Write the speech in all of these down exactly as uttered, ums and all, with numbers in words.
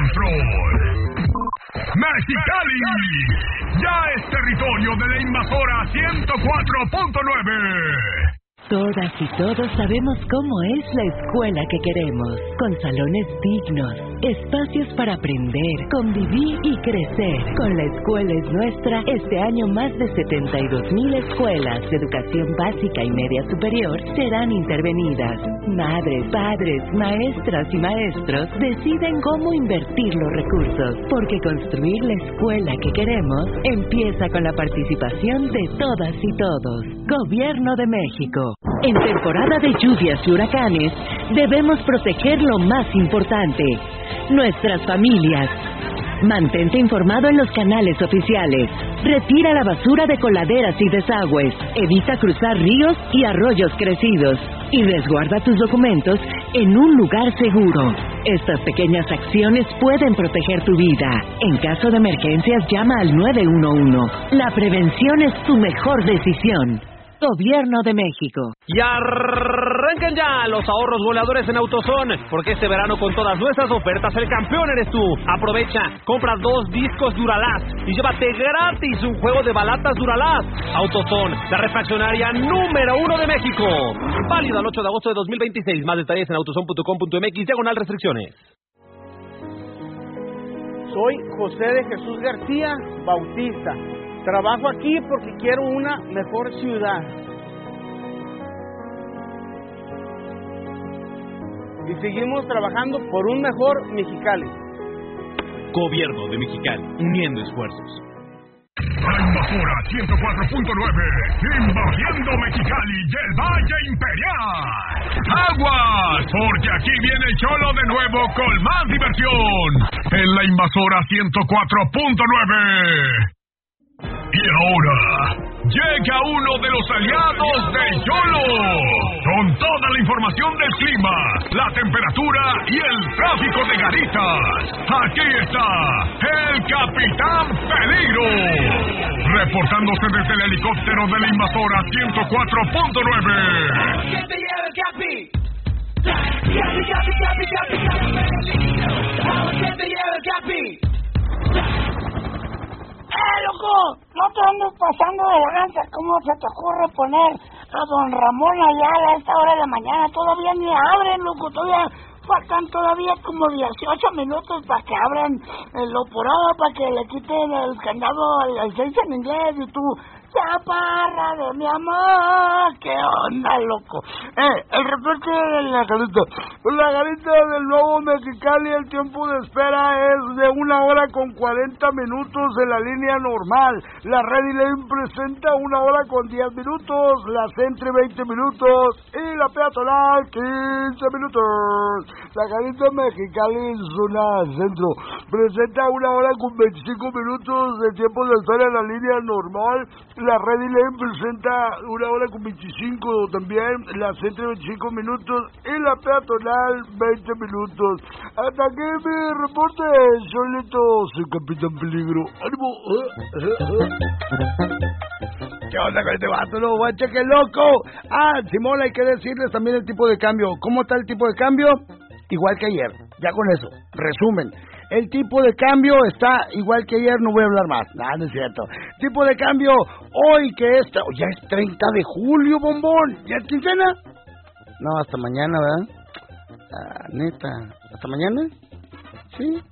control. Mexicali ya es territorio de la invasora ciento cuatro punto nueve. Todas y todos sabemos cómo es la escuela que queremos, con salones dignos, espacios para aprender, convivir y crecer. Con La Escuela es Nuestra, este año más de setenta y dos mil escuelas de educación básica y media superior serán intervenidas. Madres, padres, maestras y maestros deciden cómo invertir los recursos, porque construir la escuela que queremos empieza con la participación de todas y todos. Gobierno de México. En temporada de lluvias y huracanes, debemos proteger lo más importante, nuestras familias. Mantente informado en los canales oficiales. Retira la basura de coladeras y desagües. Evita cruzar ríos y arroyos crecidos. Y resguarda tus documentos en un lugar seguro. Estas pequeñas acciones pueden proteger tu vida. En caso de emergencias, llama al nueve uno uno. La prevención es tu mejor decisión. Gobierno de México. Y arrancan ya los ahorros goleadores en AutoZone, porque este verano con todas nuestras ofertas el campeón eres tú. Aprovecha, compra dos discos Duralast y llévate gratis un juego de balatas Duralast. AutoZone, la refaccionaria número uno de México. Válido al ocho de agosto de dos mil veintiséis. Más detalles en autozone punto com punto mx, diagonal restricciones. Soy José de Jesús García Bautista. Trabajo aquí porque quiero una mejor ciudad. Y seguimos trabajando por un mejor Mexicali. Gobierno de Mexicali, uniendo esfuerzos. La invasora ciento cuatro punto nueve, invadiendo Mexicali y el Valle Imperial. ¡Aguas! Porque aquí viene el Cholo de nuevo con más diversión. En la invasora ciento cuatro punto nueve. Y ahora, llega uno de los aliados del Cholo, con toda la información del clima, la temperatura y el tráfico de Garitas. Aquí está, el Capitán Peligro, reportándose desde el helicóptero de la invasora ciento cuatro punto nueve. ¡Que te lleve el Capi! ¡Capi, Capi, Capi, Capi, Capi, Peligro! ¡Vamos que te lleve el Capi! ¡Eh, loco! No te andes pasando de lanza. ¿Cómo se te ocurre poner a don Ramón allá a esta hora de la mañana? Todavía ni abren, loco. Todavía faltan todavía como dieciocho minutos para que abran el oporado, para que le quiten el candado al, al seis en inglés. Y tú, chaparra de mi amor. ¿Qué onda, loco? Eh, el reporte de la garita. La garita del nuevo Mexicali, el tiempo de espera es de una hora con cuarenta minutos en la línea normal. La Ready Lane presenta una hora con diez minutos, la Centre veinte minutos y la peatonal quince minutos. La garita Mexicali, zona centro, presenta una hora con veinticinco minutos de tiempo de espera en la línea normal. La Ready Lane presenta una hora con veinticinco también, la Centre veinticinco minutos y la peatonal veinte minutos. Hasta aquí mi reporte, solito, soy Capitán Peligro. ¡Ánimo! ¿Qué onda con este vato, no, guache, qué loco? Ah, Simón, hay que decirles también el tipo de cambio. ¿Cómo está el tipo de cambio? Igual que ayer, ya con eso, resumen. El tipo de cambio está igual que ayer, no voy a hablar más. Nada, no es cierto. Tipo de cambio, hoy que está, ya es treinta de julio, bombón. ¿Ya es quincena? No, hasta mañana, ¿verdad? Ah, neta, ¿hasta mañana? Sí.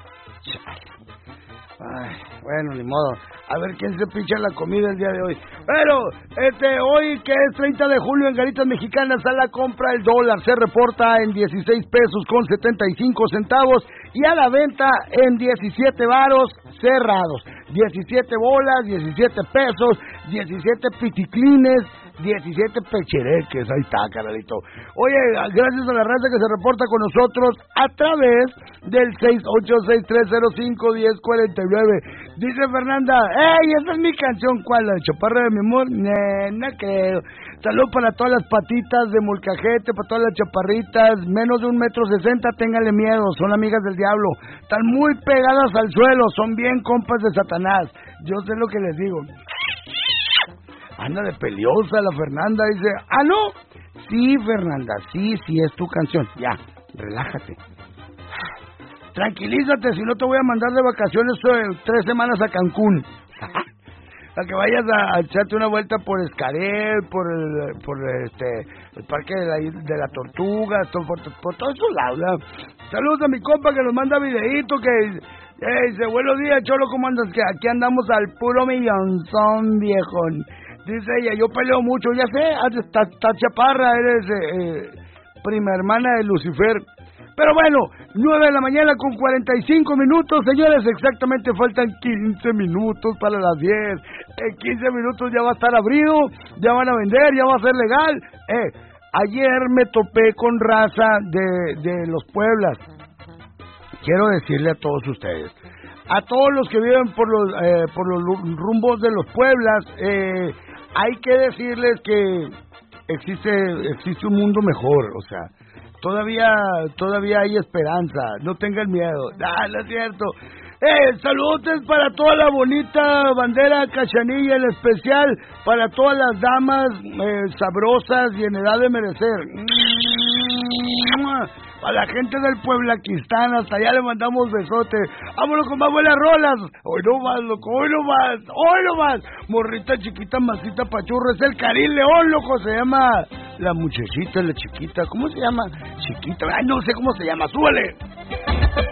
Ay, bueno, ni modo. A ver quién se pincha la comida el día de hoy. Pero, este, hoy que es treinta de julio en Garitas Mexicanas, a la compra el dólar se reporta en dieciséis pesos con setenta y cinco centavos y a la venta en diecisiete varos cerrados. diecisiete bolas, diecisiete pesos, diecisiete piticlines, diecisiete pechereques. Ahí está, carnalito. Oye, gracias a la raza que se reporta con nosotros a través del seis ocho seis, tres cero cinco, uno cero cuatro nueve. Dice Fernanda, ¡ey, esa es mi canción! ¿Cuál? ¿La de Chaparra de mi amor? No, no creo. Salud para todas las patitas de molcajete, para todas las chaparritas, menos de un metro sesenta, téngale miedo, son amigas del diablo. Están muy pegadas al suelo, son bien compas de Satanás. Yo sé lo que les digo. Anda de peliosa la Fernanda, dice, ¿ah, no? Sí, Fernanda, sí, sí, es tu canción. Ya, relájate. tranquilízate, si no te voy a mandar de vacaciones eh, tres semanas a Cancún. A que vayas a, a echarte una vuelta por Xcaret, por el, por este, el parque de la, de la Tortuga, por, por, por todos esos lados. ¿verdad? Saludos a mi compa que nos manda videíto, que eh, dice, buenos días, Cholo, ¿cómo andas? Que aquí andamos al puro millonzón, viejo. Dice ella, yo peleo mucho, ya sé, está chaparra, eres eh, eh, prima hermana de Lucifer. Pero bueno, nueve de la mañana con cuarenta y cinco minutos, señores, exactamente faltan quince minutos para las diez. En quince minutos ya va a estar abrido, ya van a vender, ya va a ser legal. Eh, ayer me topé con raza de, de los Pueblas. Quiero decirle a todos ustedes, a todos los que viven por los, eh, por los rumbos de los Pueblas, eh, hay que decirles que existe, existe un mundo mejor, o sea, Todavía, todavía hay esperanza, no tengan miedo. Ah, no es cierto. Eh, saludos para toda la bonita bandera cachanilla, en especial para todas las damas eh, sabrosas y en edad de merecer. A la gente del Pueblaquistán, hasta allá le mandamos besotes. Vámonos con más buenas rolas. Hoy no más, loco, hoy no más, hoy no más. Morrita chiquita, masita pachurro, es el Karim León, loco, se llama la muchachita, la chiquita, ¿cómo se llama? Chiquita, ay, no sé cómo se llama, súbale.